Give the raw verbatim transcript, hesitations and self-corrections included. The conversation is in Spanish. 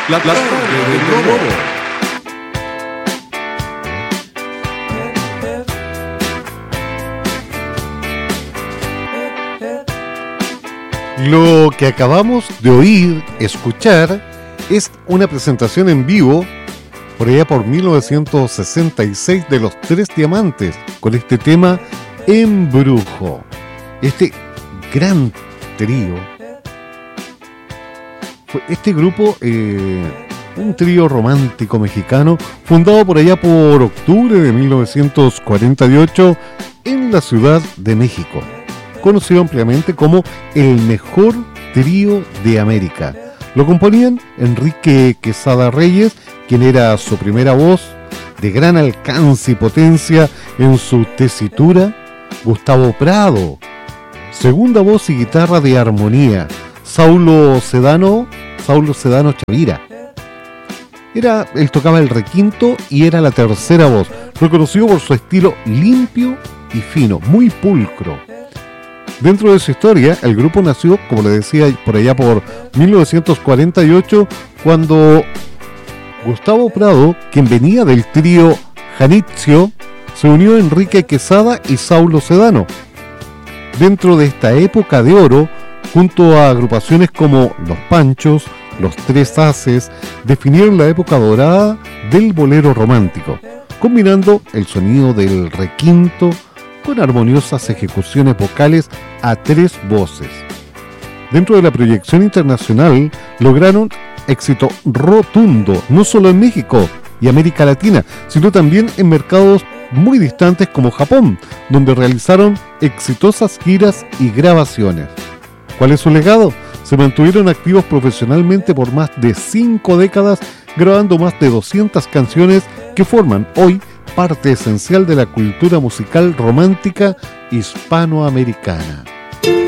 La tarde del Lobo. Lo que acabamos de oír, escuchar, es una presentación en vivo por allá por mil novecientos sesenta y seis de Los Tres Diamantes, con este tema Embrujo. Este gran trío, este grupo, eh, un trío romántico mexicano, fundado por allá por octubre de mil novecientos cuarenta y ocho en la Ciudad de México, conocido ampliamente como el mejor trío de América. Lo componían Enrique Quesada Reyes, quien era su primera voz, de gran alcance y potencia en su tesitura; Gustavo Prado, segunda voz y guitarra de armonía; Saulo Sedano, Saulo Sedano Chavira. Era, él tocaba el requinto y era la tercera voz, reconocido por su estilo limpio y fino, muy pulcro. Dentro de su historia, el grupo nació, como le decía, por allá por mil novecientos cuarenta y ocho, cuando Gustavo Prado, quien venía del trío Janitzio, se unió a Enrique Quesada y Saulo Sedano. Dentro de esta época de oro, junto a agrupaciones como Los Panchos, Los Tres Haces, definieron la época dorada del bolero romántico, combinando el sonido del requinto con armoniosas ejecuciones vocales a tres voces. Dentro de la proyección internacional, lograron éxito rotundo, no solo en México y América Latina, sino también en mercados muy distantes como Japón, donde realizaron exitosas giras y grabaciones. ¿Cuál es su legado? Se mantuvieron activos profesionalmente por más de cinco décadas, grabando más de doscientas canciones que forman hoy parte esencial de la cultura musical romántica hispanoamericana.